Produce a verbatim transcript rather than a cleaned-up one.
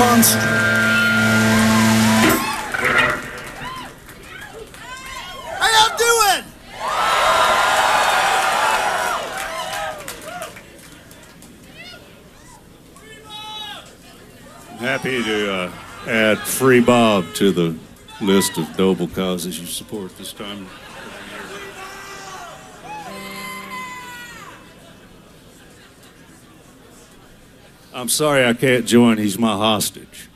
months. How y'all doing? I'm happy to uh, add Free Bob to the list of noble causes you support this time. I'm sorry I can't join. He's my hostage.